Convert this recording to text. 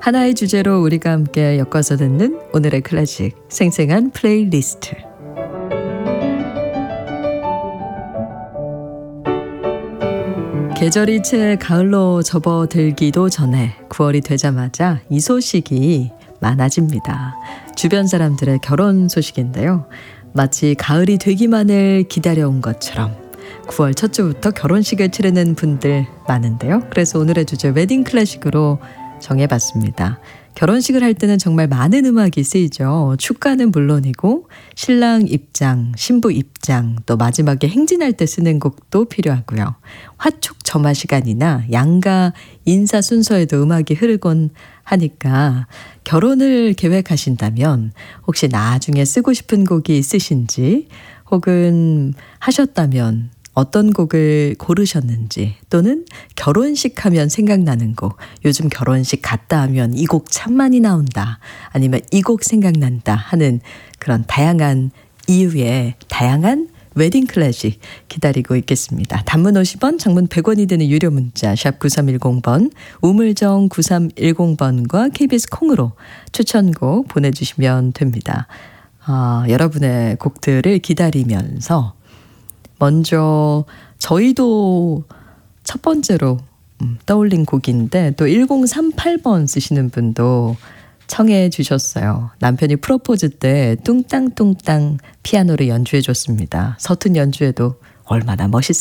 하나의 주제로 우리가 함께 엮어서 듣는 오늘의 클래식 생생한 플레이리스트. 계절이 채 가을로 접어들기도 전에 9월이 되자마자 이 소식이 많아집니다. 주변 사람들의 결혼 소식인데요. 마치 가을이 되기만을 기다려온 것처럼 9월 첫 주부터 결혼식을 치르는 분들 많은데요. 그래서 오늘의 주제 웨딩 클래식으로 정해봤습니다. 결혼식을 할 때는 정말 많은 음악이 쓰이죠. 축가는 물론이고 신랑 입장, 신부 입장, 또 마지막에 행진할 때 쓰는 곡도 필요하고요. 화촉 점화 시간이나 양가 인사 순서에도 음악이 흐르곤 하니까 결혼을 계획하신다면 혹시 나중에 쓰고 싶은 곡이 있으신지, 혹은 하셨다면 어떤 곡을 고르셨는지, 또는 결혼식 하면 생각나는 곡, 요즘 결혼식 갔다 하면 이 곡 참 많이 나온다, 아니면 이 곡 생각난다 하는 그런 다양한 이유의 다양한 웨딩 클래식 기다리고 있겠습니다. 단문 50원, 장문 100원이 되는 유료 문자 샵 9310번, 우물정 9310번과 KBS 콩으로 추천곡 보내주시면 됩니다. 여러분의 곡들을 기다리면서 먼저 저희도 첫 번째로 떠올린 곡인데, 또 1038번 쓰시는 분도 청해 주셨어요. 남편이 프로포즈 때 뚱땅뚱땅 피아노를 연주해 줬습니다. 서툰 연주에도 얼마나 멋있었을까요?